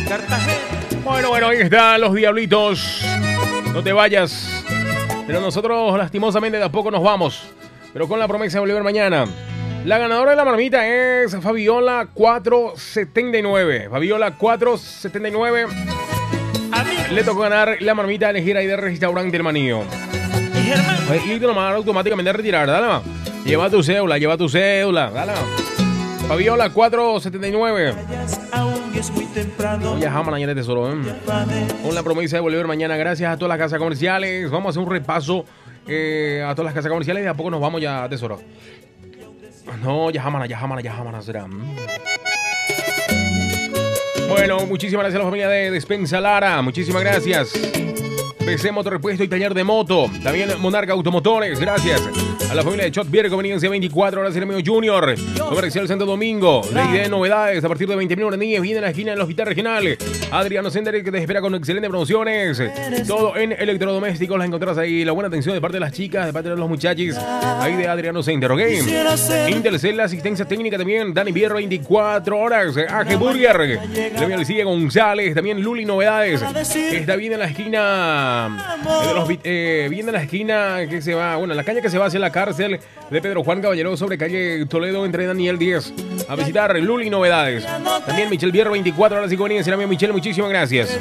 Bueno, ahí están los diablitos. No te vayas. Pero nosotros lastimosamente de a poco nos vamos. Pero con la promesa de volver mañana. La ganadora de la marmita es Fabiola 479. Fabiola 479. Le tocó ganar la marmita a elegir ahí del restaurante El Manío. Y te lo van a automáticamente retirar, dale más. Lleva tu cédula, dale más. Fabiola 479. Ya jamás mañana tesoro, con la promesa de volver mañana. Gracias a todas las casas comerciales. Vamos a hacer un repaso a todas las casas comerciales y de a poco nos vamos ya, tesoro. No, ya jamás será. Bueno, muchísimas gracias a la familia de Despensa Lara. Muchísimas gracias. PC Motorrepuesto y Taller de Moto. También Monarca Automotores. Gracias a la familia de Shot Beer, Conveniencia 24 Horas, el amigo Junior. Comercial Santo Domingo. Ley de novedades a partir de 20.000 guaraníes. Viene en la esquina del Hospital Regional. Adriano Sender, que te espera con excelentes promociones. Todo en electrodomésticos. Las encontrás ahí. La buena atención de parte de las chicas, de parte de los muchachos. Ahí de Adriano Sender, ¿ok? Intelcel, la asistencia técnica también. Dani Bierro, 24 horas. AG Burger. La amiga Lucía González. También Luli Novedades. Está bien en la esquina. Viene en la esquina que se va, bueno, la calle que se va hacia la cárcel de Pedro Juan Caballero sobre calle Toledo entre Daniel 10. A visitar Luli Novedades. También Michelle Bierro, 24 horas y conveniencia. Amigo Michelle, muchísimas gracias.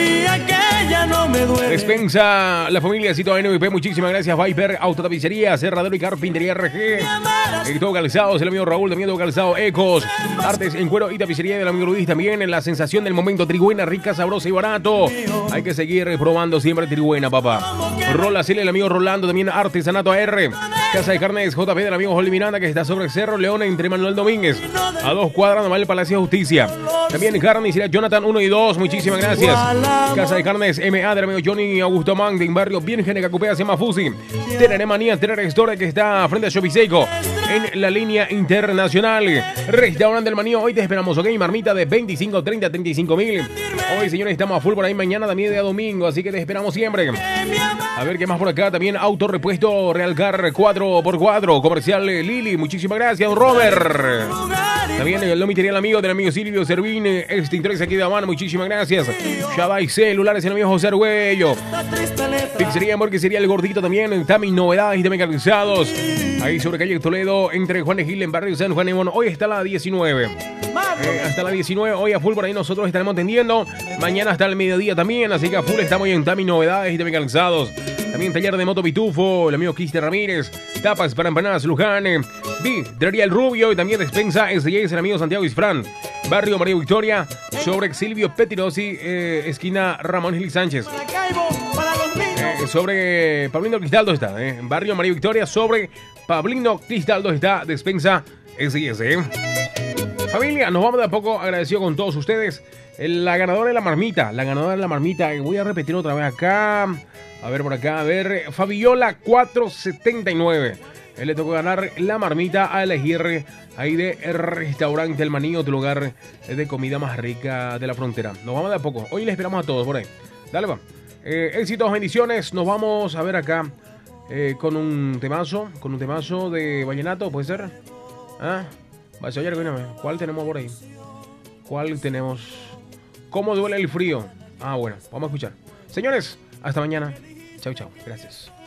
Despensa, la familia Cito NVP, muchísimas gracias. Viper, Autotapicería, Cerradero y Carpintería RG. Todo Calzados, el amigo Raúl, también todo Calzado Ecos. Artes en cuero y tapicería del amigo Luis también. En la sensación del momento, Trigüena, rica, sabrosa y barato. Hay que seguir probando siempre Trigüena, papá. Rola Cele, el amigo Rolando, también Artesanato AR. Casa de Carnes JP del amigo Jolly Miranda, que está sobre Cerro León entre Manuel Domínguez. A 2 cuadras nomás del Palacio de Justicia. También Carnicería Jonathan 1 y 2, muchísimas gracias. Casa de Carnes MA del amigo Johnny Augusto Mang, en barrio Virgen de Cacupea, se llama Fusi. Tener Manía, Tener Store, que está frente a Shopiseco, en la línea internacional. Restaurante del Manío, hoy te esperamos, ok, marmita de 25, 30, 35 mil. Hoy, señores, estamos a full por ahí, mañana también día domingo, así que te esperamos siempre. A ver qué más por acá, también Autorepuesto Realcar 4x4, comercial Lili, muchísimas gracias, Robert. También el domitería el amigo del amigo Silvio Servín, extintores aquí de Habana, muchísimas gracias. Shabai Celulares, el amigo José Arguello. Pizzería Amor, que sería el gordito también, Tami Novedades y también calzados. Ahí sobre calle Toledo, entre Juan de Gil, en barrio San Juan de Mon. Hoy está la 19. Hasta la 19, hoy a full por ahí nosotros estaremos atendiendo. Mañana hasta el mediodía también, así que a full estamos en Tami Novedades y también calzados. También taller de moto Pitufo, el amigo Kister Ramírez. Tapas para empanadas Luján. Vidrería El Rubio y también despensa SJS, el amigo Santiago Isfrán. Barrio María Victoria, sobre Silvio Petirosi, esquina Ramón Gil Sánchez. Sobre Pablino Cristaldo está, Barrio María Victoria, sobre Pablino Cristaldo está despensa SJS. Familia, nos vamos de a poco, agradecido con todos ustedes. La ganadora de la marmita, voy a repetir otra vez acá. A ver por acá, Fabiola 479. Él le tocó ganar la marmita a elegir ahí de Restaurante El Manío, tu lugar de comida más rica de la frontera. Nos vamos de a poco, hoy le esperamos a todos por ahí. Dale, va. Éxitos, bendiciones. Nos vamos a ver acá con un temazo de vallenato, ¿puede ser? ¿Cuál tenemos por ahí? ¿Cuál tenemos? ¿Cómo duele el frío? Bueno, vamos a escuchar. Señores, hasta mañana. Chau, chau. Gracias.